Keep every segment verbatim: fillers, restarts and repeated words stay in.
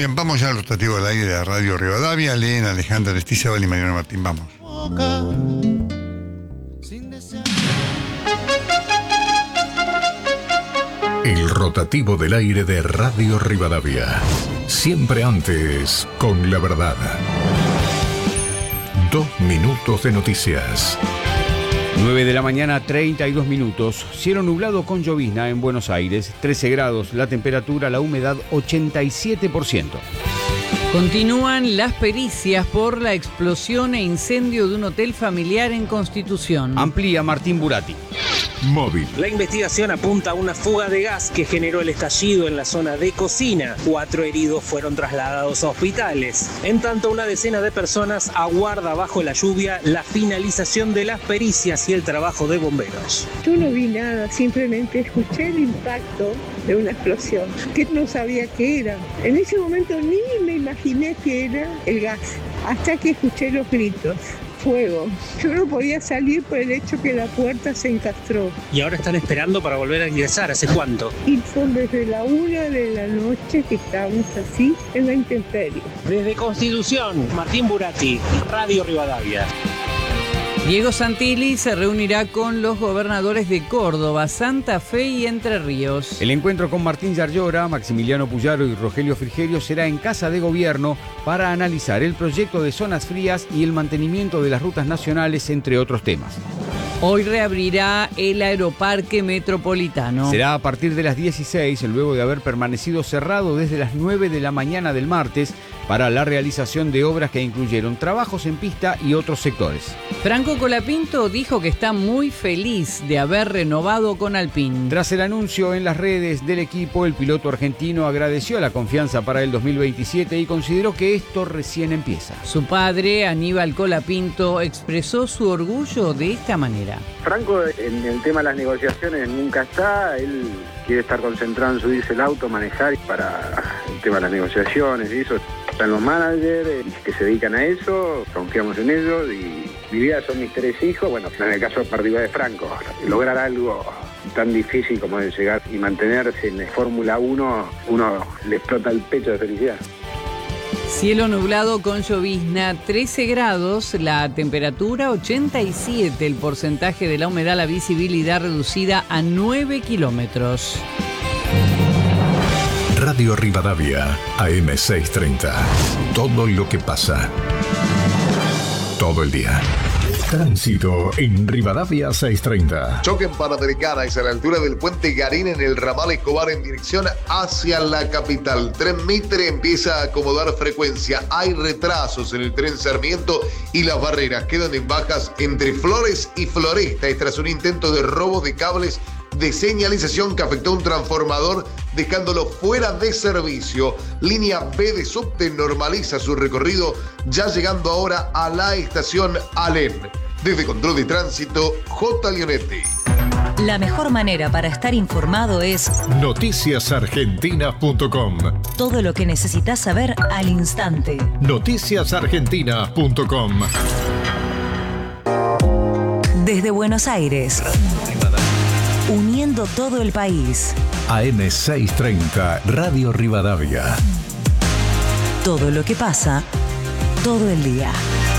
bien, vamos ya al rotativo del aire de Radio Rivadavia. Leen Alejandra Lestizábal y Mariano Martín. Vamos. El rotativo del aire de Radio Rivadavia. Siempre antes, con la verdad. Dos minutos de noticias. nueve de la mañana, treinta y dos minutos. Cielo nublado con llovizna en Buenos Aires. trece grados la temperatura, la humedad ochenta y siete por ciento. Continúan las pericias por la explosión e incendio de un hotel familiar en Constitución. Amplía Martín Burati. Móvil. La investigación apunta a una fuga de gas que generó el estallido en la zona de cocina. Cuatro heridos fueron trasladados a hospitales. En tanto, una decena de personas aguarda bajo la lluvia la finalización de las pericias y el trabajo de bomberos. Yo no vi nada, simplemente escuché el impacto de una explosión que no sabía qué era. En ese momento ni me imaginé que era el gas, hasta que escuché los gritos. Fuego. Yo no podía salir por el hecho que la puerta se encastró. Y ahora están esperando para volver a ingresar. ¿Hace cuánto? Y son desde la una de la noche que estamos así en la intemperie. Desde Constitución, Martín Burati, Radio Rivadavia. Diego Santilli se reunirá con los gobernadores de Córdoba, Santa Fe y Entre Ríos. El encuentro con Martín Yarlora, Maximiliano Puyaro y Rogelio Frigerio será en Casa de Gobierno para analizar el proyecto de zonas frías y el mantenimiento de las rutas nacionales, entre otros temas. Hoy reabrirá el Aeroparque Metropolitano. Será a partir de las dieciséis, luego de haber permanecido cerrado desde las nueve de la mañana del martes, para la realización de obras que incluyeron trabajos en pista y otros sectores. Franco Colapinto dijo que está muy feliz de haber renovado con Alpine. Tras el anuncio en las redes del equipo, el piloto argentino agradeció la confianza para el dos mil veintisiete y consideró que esto recién empieza. Su padre, Aníbal Colapinto, expresó su orgullo de esta manera. Franco, en el tema de las negociaciones nunca está, él quiere estar concentrado en subirse el auto, manejar para el tema de las negociaciones y eso. Están los managers que se dedican a eso, confiamos en ellos y mi vida son mis tres hijos. Bueno, en el caso particular de Franco, lograr algo tan difícil como es llegar y mantenerse en Fórmula uno, uno le explota el pecho de felicidad. Cielo nublado con llovizna, trece grados, la temperatura ochenta y siete, el porcentaje de la humedad, la visibilidad reducida a nueve kilómetros. Radio Rivadavia, A M seiscientos treinta. Todo lo que pasa. Todo el día. Tránsito en Rivadavia seiscientos treinta. Choque en Panamericanas a la altura del puente Garín en el ramal Escobar en dirección hacia la capital. Tren Mitre empieza a acomodar frecuencia. Hay retrasos en el tren Sarmiento y las barreras quedan en bajas entre Flores y Floresta. Es tras un intento de robo de cables de señalización que afectó a un transformador dejándolo fuera de servicio. Línea B de subte normaliza su recorrido ya llegando ahora a la estación Alem. Desde Control de Tránsito, J. Leonetti. La mejor manera para estar informado es noticias argentinas punto com. Todo lo que necesitas saber al instante. noticias argentinas punto com. Desde Buenos Aires, uniendo todo el país. A M seiscientos treinta, Radio Rivadavia. Todo lo que pasa, todo el día.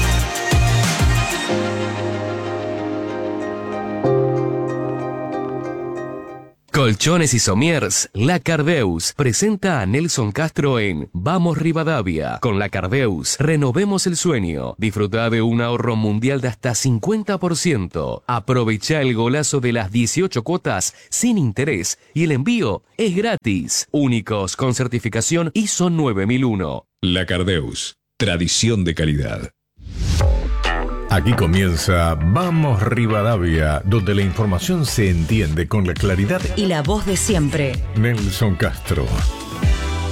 Colchones y Somiers, La Cardeus presenta a Nelson Castro en Vamos Rivadavia. Con La Cardeus, renovemos el sueño. Disfruta de un ahorro mundial de hasta cincuenta por ciento. Aprovecha el golazo de las dieciocho cuotas sin interés y el envío es gratis. Únicos con certificación I S O nueve mil uno. La Cardeus, tradición de calidad. Aquí comienza Vamos Rivadavia, donde la información se entiende con la claridad y la voz de siempre. Nelson Castro.